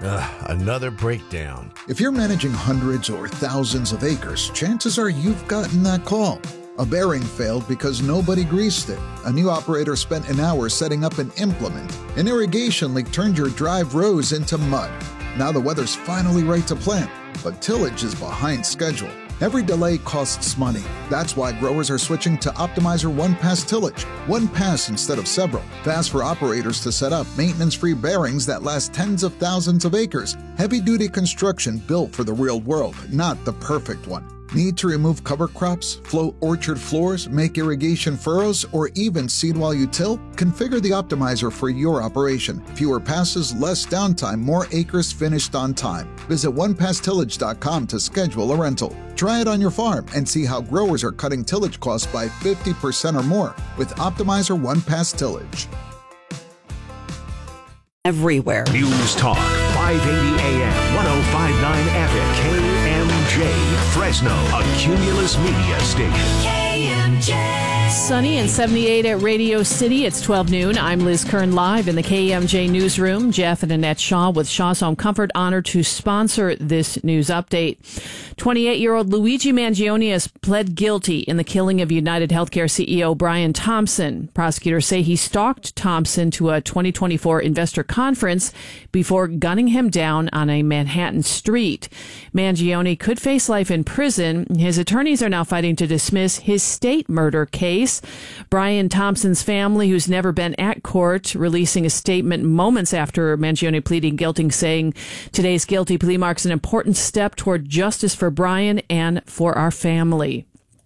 Another breakdown. If you're managing hundreds or thousands of acres, chances are you've gotten that call. A bearing failed because nobody greased it. A new operator spent an hour setting up an implement. An irrigation leak turned your drive rows into mud. Now the weather's finally right to plant, but tillage is behind schedule. Every delay costs money. That's why growers are switching to Optimizer one-pass tillage. One pass instead of several. Fast for operators to set up, maintenance-free bearings that last tens of thousands of acres. Heavy-duty construction built for the real world, not the perfect one. Need to remove cover crops, float orchard floors, make irrigation furrows, or even seed while you till? Configure the Optimizer for your operation. Fewer passes, less downtime, more acres finished on time. Visit onepasstillage.com to schedule a rental. Try it on your farm and see how growers are cutting tillage costs by 50% or more with Optimizer One Pass Tillage. Everywhere. News Talk, 580 AM, 105.9 FM, KMJ, Fresno, a Cumulus Media station. KMJ. Sunny and 78 at Radio City. It's 12 noon. I'm Liz Kern live in the KMJ newsroom. Jeff and Annette Shaw with Shaw's Home Comfort honored to sponsor this news update. 28-year-old Luigi Mangione has pled guilty in the killing of United Healthcare CEO Brian Thompson. Prosecutors say he stalked Thompson to a 2024 investor conference before gunning him down on a Manhattan street. Mangione could face life in prison. His attorneys are now fighting to dismiss his state murder case. Brian Thompson's family, who's never been at court, releasing a statement moments after Mangione pleading guilty, saying today's guilty plea marks an important step toward justice for Brian and for our family.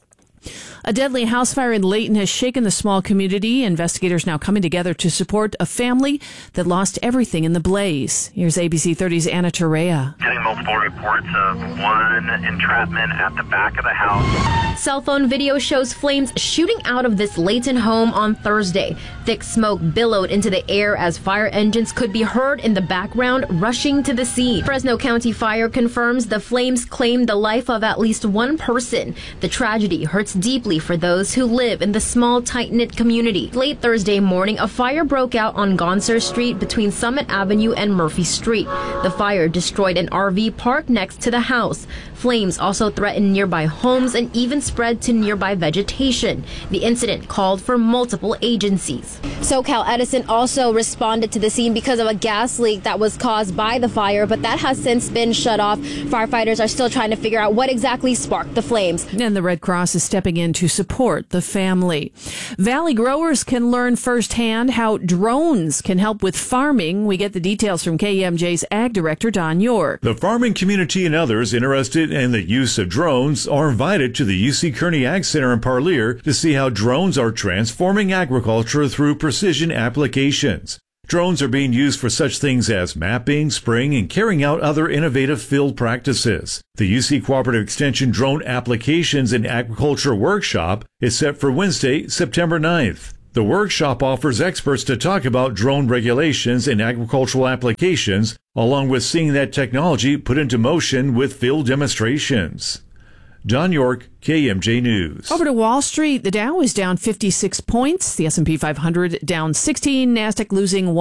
A deadly house fire in Layton has shaken the small community. Investigators now coming together to support a family that lost everything in the blaze. Here's ABC 30's Anna Torrea. Getting multiple reports of one entrapment at the back of the house. Cell phone video shows flames shooting out of this Layton home on Thursday. Thick smoke billowed into the air as fire engines could be heard in the background rushing to the scene. Fresno County Fire confirms the flames claimed the life of at least one person. The tragedy hurts deeply for those who live in the small, tight-knit community. Late Thursday morning, a fire broke out on Gonser Street between Summit Avenue and Murphy Street. The fire destroyed an RV parked next to the house. Flames also threatened nearby homes and even spread to nearby vegetation. The incident called for multiple agencies. SoCal Edison also responded to the scene because of a gas leak that was caused by the fire, but that has since been shut off. Firefighters are still trying to figure out what exactly sparked the flames. And the Red Cross is stepping in to support the family. Valley growers can learn firsthand how drones can help with farming. We get the details from KMJ's Ag Director, Don York. The farming community and others interested in the use of drones are invited to the UC Kearney Ag Center in Parlier to see how drones are transforming agriculture through precision applications. Drones are being used for such things as mapping, spraying, and carrying out other innovative field practices. The UC Cooperative Extension Drone Applications and Agriculture Workshop is set for Wednesday, September 9th. The workshop offers experts to talk about drone regulations and agricultural applications, along with seeing that technology put into motion with field demonstrations. Don York, KMJ News. Over to Wall Street, the Dow is down 56 points. The S&P 500 down 16. NASDAQ losing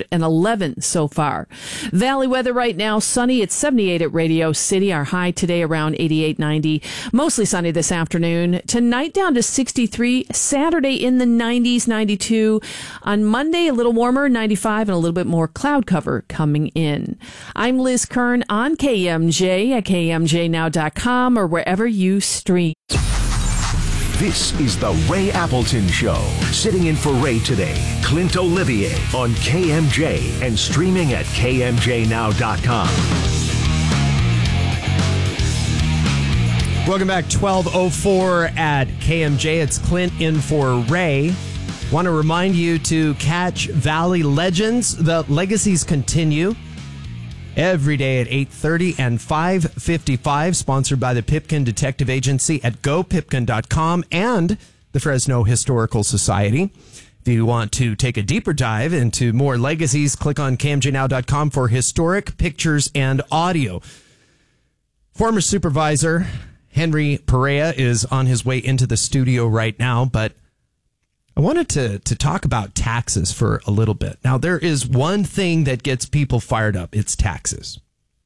111 so far. Valley weather right now, sunny at 78 at Radio City. Our high today around 88, 90. Mostly sunny this afternoon. Tonight down to 63. Saturday in the 90s, 92. On Monday, a little warmer, 95, and a little bit more cloud cover coming in. I'm Liz Kern on KMJ at KMJnow.com or wherever you stream. This is the Ray Appleton Show. Sitting in for Ray today, Clint Olivier on KMJ and streaming at KMJnow.com. Welcome back, 12:04 at KMJ. It's Clint in for Ray. Want to remind you to catch Valley Legends. The legacies continue every day at 8:30 and 5:55, sponsored by the Pipkin Detective Agency at gopipkin.com and the Fresno Historical Society. If you want to take a deeper dive into more legacies, click on KMJnow.com for historic pictures and audio. Former supervisor Henry Perea is on his way into the studio right now, but I wanted to talk about taxes for a little bit. Now, there is one thing that gets people fired up. It's taxes.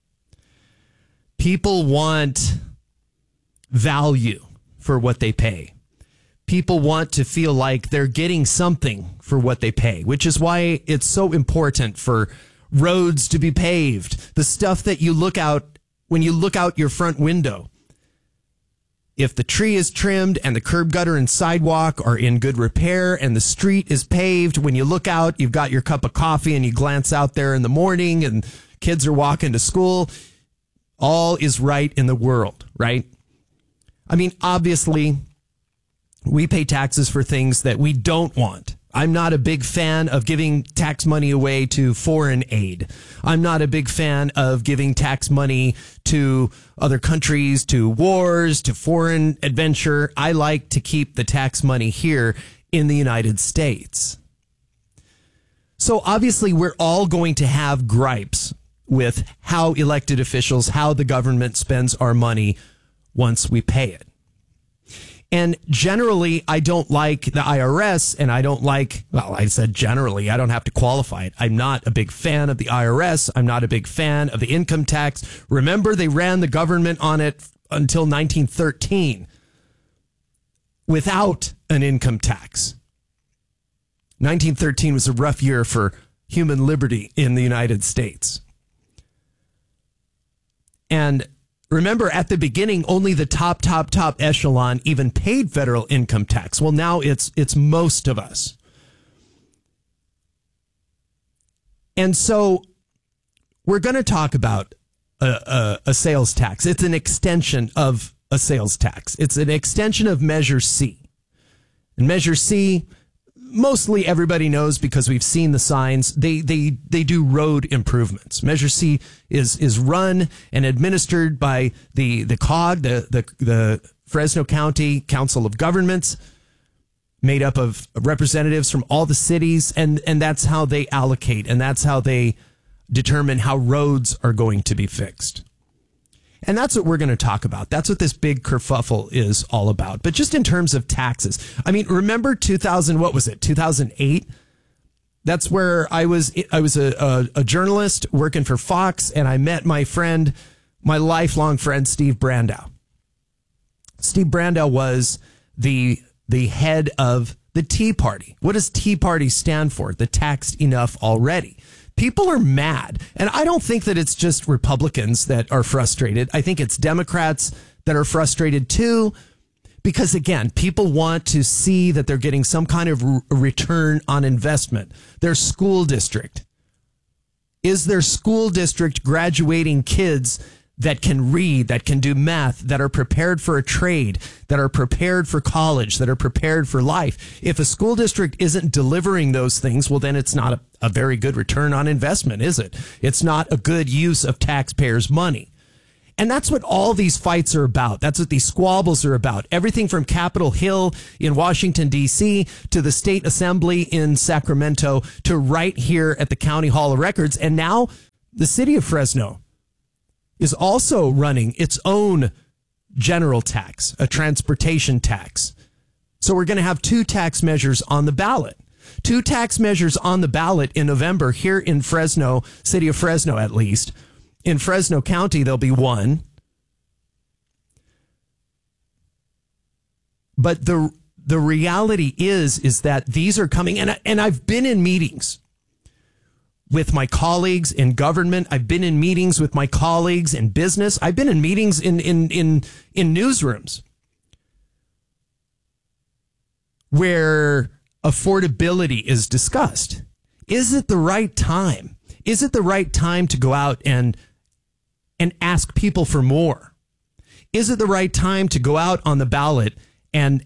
People want value for what they pay. People want to feel like they're getting something for what they pay, which is why it's so important for roads to be paved. The stuff that you look out when you look out your front window. If the tree is trimmed and the curb, gutter, and sidewalk are in good repair and the street is paved, when you look out, you've got your cup of coffee and you glance out there in the morning and kids are walking to school, all is right in the world, right? I mean, obviously, we pay taxes for things that we don't want. I'm not a big fan of giving tax money away to foreign aid. I'm not a big fan of giving tax money to other countries, to wars, to foreign adventure. I like to keep the tax money here in the United States. So obviously, we're all going to have gripes with how elected officials, how the government spends our money once we pay it. And generally, I don't like the IRS, and I don't like, well, I said generally, I don't have to qualify it. I'm not a big fan of the IRS. I'm not a big fan of the income tax. Remember, they ran the government on it until 1913 without an income tax. 1913 was a rough year for human liberty in the United States. And remember, at the beginning, only the top echelon even paid federal income tax. Well, now it's most of us. And so we're going to talk about a sales tax. It's an extension of a sales tax. It's an extension of Measure C. And Measure C, mostly everybody knows because we've seen the signs. They do road improvements. Measure C is run and administered by the COG, the Fresno County Council of Governments, made up of representatives from all the cities, and that's how they allocate, and that's how they determine how roads are going to be fixed. And that's what we're going to talk about. That's what this big kerfuffle is all about. But just in terms of taxes, I mean, remember 2008? That's where I was a journalist working for Fox, and I met my lifelong friend, Steve Brandow. Steve Brandow was the head of the Tea Party. What does Tea Party stand for? The Taxed Enough Already. People are mad, and I don't think that it's just Republicans that are frustrated. I think it's Democrats that are frustrated too, because again, people want to see that they're getting some kind of return on investment. Their school district. Is their school district graduating kids that can read, that can do math, that are prepared for a trade, that are prepared for college, that are prepared for life? If a school district isn't delivering those things, well, then it's not a very good return on investment, is it? It's not a good use of taxpayers' money. And that's what all these fights are about. That's what these squabbles are about. Everything from Capitol Hill in Washington, D.C., to the state assembly in Sacramento, to right here at the County Hall of Records. And now the city of Fresno is also running its own general tax, a transportation tax. So we're going to have two tax measures on the ballot. Two tax measures on the ballot in November here in Fresno, city of Fresno at least. In Fresno County, there'll be one. But the reality is that these are coming, and I've been in meetings with my colleagues in government. I've been in meetings with my colleagues in business. I've been in meetings in newsrooms where affordability is discussed. Is it the right time? Is it the right time to go out and ask people for more? Is it the right time to go out on the ballot and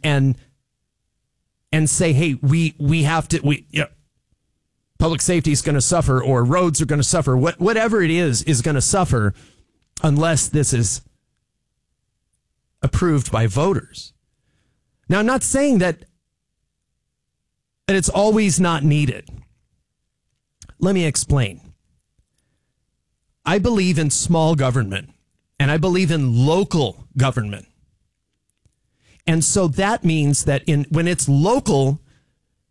say, hey, we have to, public safety is going to suffer, or roads are going to suffer. Whatever it is going to suffer unless this is approved by voters. Now, I'm not saying that it's always not needed. Let me explain. I believe in small government, and I believe in local government. And so that means that when it's local,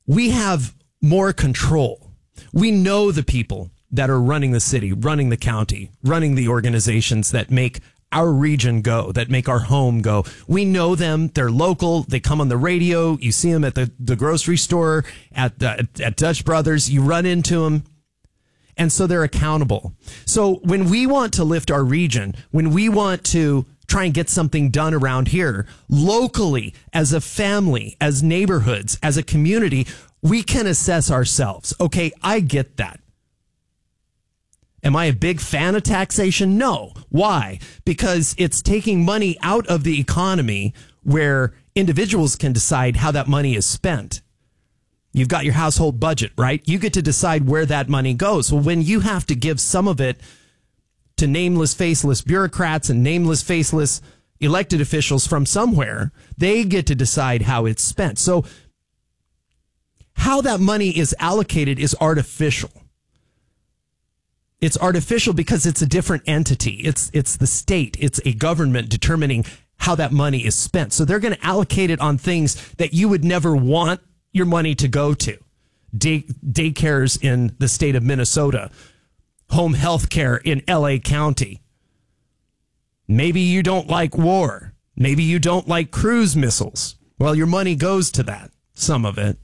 we have more control. We know the people that are running the city, running the county, running the organizations that make our region go, that make our home go. We know them. They're local. They come on the radio. You see them at the grocery store, at Dutch Brothers. You run into them. And so they're accountable. So when we want to lift our region, when we want to try and get something done around here, locally, as a family, as neighborhoods, as a community, we can assess ourselves. Okay, I get that. Am I a big fan of taxation? No. Why? Because it's taking money out of the economy where individuals can decide how that money is spent. You've got your household budget, right? You get to decide where that money goes. Well, when you have to give some of it to nameless, faceless bureaucrats and nameless, faceless elected officials from somewhere, they get to decide how it's spent. So how that money is allocated is artificial. It's artificial because it's a different entity. It's the state. It's a government determining how that money is spent. So they're going to allocate it on things that you would never want your money to go to. Daycares in the state of Minnesota, home health care in LA County. Maybe you don't like war. Maybe you don't like cruise missiles. Well, your money goes to that, some of it.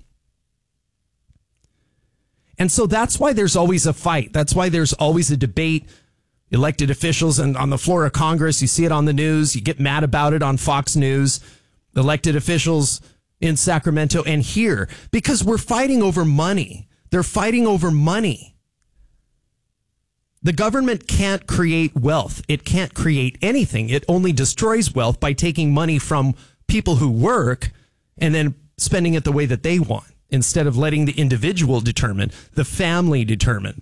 And so that's why there's always a fight. That's why there's always a debate. Elected officials and on the floor of Congress, you see it on the news. You get mad about it on Fox News. Elected officials in Sacramento and here, because we're fighting over money. They're fighting over money. The government can't create wealth. It can't create anything. It only destroys wealth by taking money from people who work and then spending it the way that they want, instead of letting the individual determine, the family determine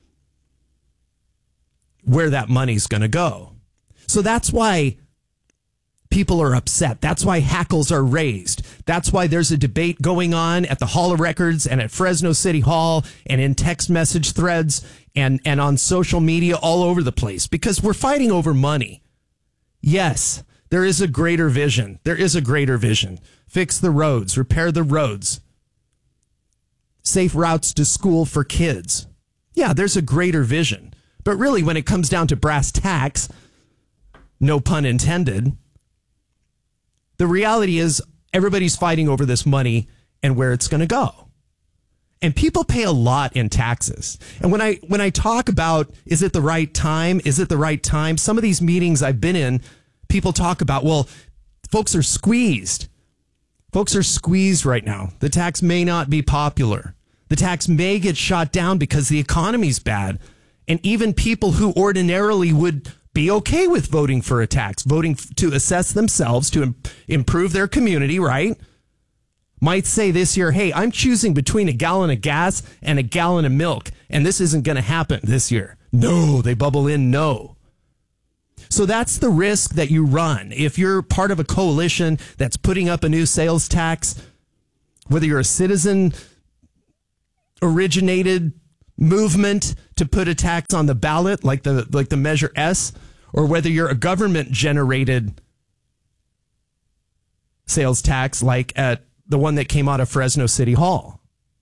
where that money's going to go. So that's why people are upset. That's why hackles are raised. That's why there's a debate going on at the Hall of Records and at Fresno City Hall and in text message threads and on social media all over the place, because we're fighting over money. Yes, there is a greater vision. There is a greater vision. Fix the roads, repair the roads. Safe routes to school for kids. Yeah, there's a greater vision. But really, when it comes down to brass tacks, no pun intended, the reality is everybody's fighting over this money and where it's going to go. And people pay a lot in taxes. And when I talk about, is it the right time? Is it the right time? Some of these meetings I've been in, people talk about, well, folks are squeezed. Folks are squeezed right now. The tax may not be popular. The tax may get shot down because the economy's bad. And even people who ordinarily would be okay with voting for a tax, voting to assess themselves, to improve their community, right, might say this year, hey, I'm choosing between a gallon of gas and a gallon of milk, and this isn't going to happen this year. No, they bubble in no. So that's the risk that you run. If you're part of a coalition that's putting up a new sales tax, whether you're a citizen-originated movement to put a tax on the ballot, like the Measure S, or whether you're a government-generated sales tax, like at the one that came out of Fresno City Hall,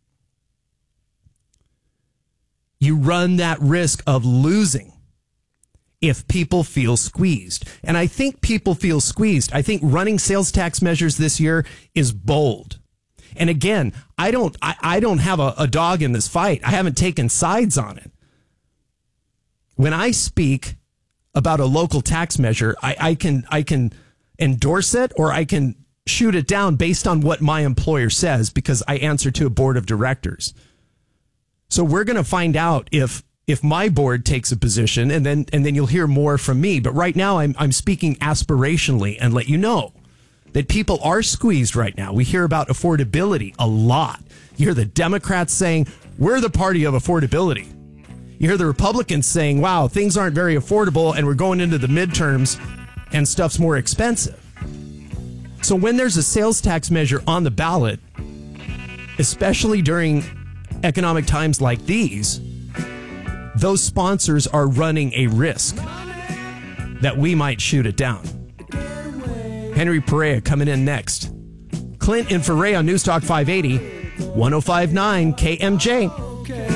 you run that risk of losing if people feel squeezed. And I think people feel squeezed. I think running sales tax measures this year is bold. And again, I don't have a dog in this fight. I haven't taken sides on it. When I speak about a local tax measure, I can endorse it or I can shoot it down based on what my employer says, because I answer to a board of directors. So we're going to find out if my board takes a position, and then you'll hear more from me. But right now I'm speaking aspirationally and let you know that people are squeezed right now. We hear about affordability a lot. You hear the Democrats saying, we're the party of affordability. You hear the Republicans saying, wow, things aren't very affordable and we're going into the midterms and stuff's more expensive. So when there's a sales tax measure on the ballot, especially during economic times like these, those sponsors are running a risk that we might shoot it down. Henry Perea coming in next. Clint in for Ray on News Talk 580. 1059 KMJ.